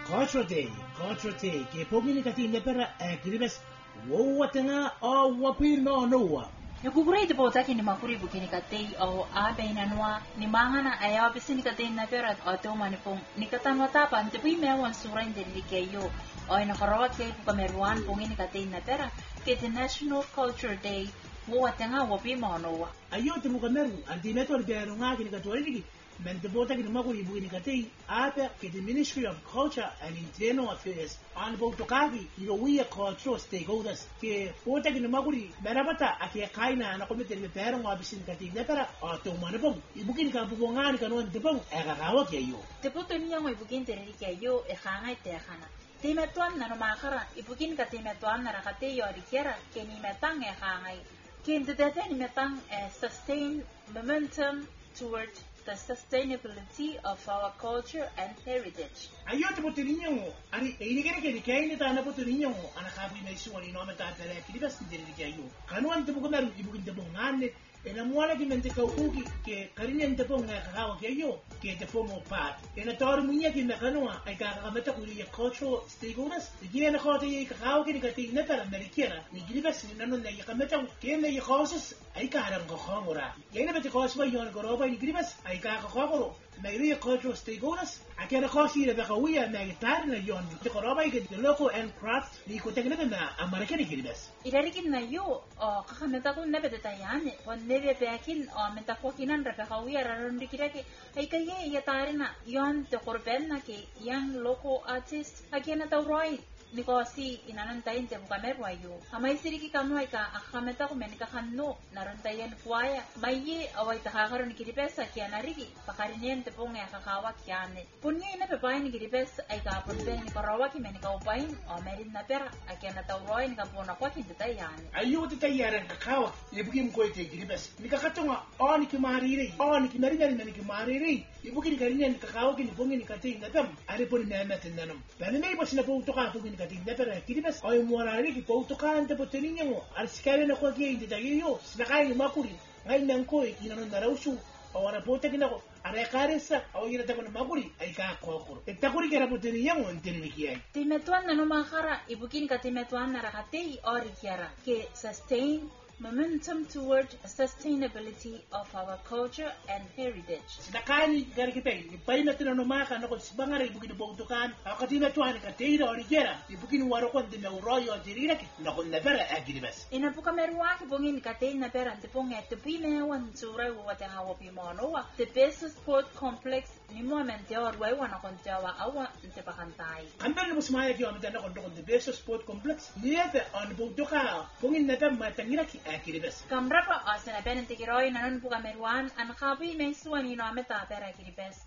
Culture Day, ke pogini kati nepera kiribes wo watanga o wapino noa. Nagugurey po taki ni makuri bukini katay o abe nanwa ni mga na ayaw bisin katay na pera at auto manipong ni katanwa tapan tipuy mewan surain din kayo o nakarawat kayo po kameruan pong ni katay na pera kaya National Culture Day wo watanga wapi noa. Ayo timu kameru antimetor bero nga kini katwaligi. Mentebota ki makuri bukini kati ata ke the Ministry of Culture and Internal Affairs on Botokagi we cultural stakeholders ke bota ki makuri berabata ake kaina na komite le pero ngabisin kati nepara to manapong ibukini ka bubongani kanon debong egarawa ke yo teputo niya mo ibugin tere ke yo e khanga te khana temetuan na no makara ibugin ka temetuan na rakate yo rikiera ke ni metang e khanga ke ndete ni metang sustain momentum toward the sustainability of our culture and heritage. Ayo te potirinho, ari ini kene ke ta na potirinho ana kabi na isu ni no meta tele ki bas ndiri ke ayo. Kanu ante bu kameru ibu kinte bongane ena mwala ki mente ka uki ke karine ente bonga ka ke ayo ke te formal part. Ena tor munya ki na kanua ai ka meta ku ni cultural stakeholders. Ki na khote ye ka ke ni ka ti na tara merikera ni gilibas ni nanu na ka meta ke na ye khosas ai ka ran ko khomora. Ye na beti khosba yon ko roba ni gilibas ai ka khomoro. Maybe cultural stakeholders, I can cause you the Kawiya Magitan, yon, the Koroba, the local and craft, the Kotegana, American Gilbes. Ilarikin na yo, o kakameta never the Tayan, on never backing or metafokin and Repahawia around the Kiraki, Ikaye Yatarina, yon, the Corbena, young local artist, again at the right. Nikosi inanantayin te bukamerwa yo. Amay siriki kanwa ka akameta ko menika kanno narantayan kuaya. Maye away takakaroon ni kiripesa kaya narigi pakarinyen te pong kakawa kiyane. Punya ina pepain ni kiripesa ay kapunben ni karawa ki menika upain o merin na pera ay kaya natawroy ni kapuna kwa kintatayane. Ayo tatayaran kakawa ibukim ko ite kiripesa. Nikakatunga o ni kimariri o ni kimariri ni kimariri. Ibukin karinyen kakawa kinipongin ni kating natam. Ari po ni memetin nanam. Bani may pas na po utoka po kating nepera kiribas ay morari ki po utoka ante po tininyo mo. Arsikare na ko kaya hindi tayo sinakay ni makuri. Ngayon nang ko inanon na raw su. Awara po takin ako. Arekaresa aw ina tako na makuri ay kakokoro. Takuri kaya po tininyo mo tininikiay. Timetuan na numakara ibukin ka timetuan na rakatei ori kiara ke sustain momentum toward sustainability of our culture and heritage. Sinakani gari kitay, ipay na tinanumaka na kung sibangara ibukin bautukan, ako timetuan ka teira origera, ibukin warokon di mauroyo at tirira na kung napera agilibas. Inapuka meruwa kibungin katay na pera tipong etupi mewan suray wawatang hawapi monowa, the best sport complex ni mo menteor waiwan akong tiawa awa ntipakantay. Kamber mo sumaya kiyo amitan na kung the best sport complex, niyete on bautuka, pungin na tam matangira ki Kiribes. Kamrapa asana ben tikiroy nanon po kameruan an kabi mesuan ni nameta pera kiribes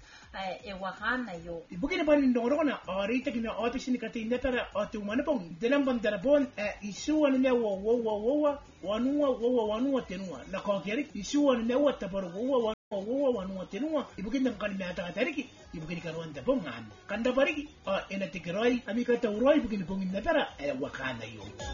ewahan na yo. Ibukin ba ni ndoro na orita kina office ni kating nepera otumana pong delang bandarabon isuan ni wo wanua tenua la kokeri isuan ni wo tapor wo wanua tenua ibukin nam kan meta tariki ibukin karuan tapong ngan kanda bariki ena tikiroy amikata uroi ibukin pong nepera ewahan na yo.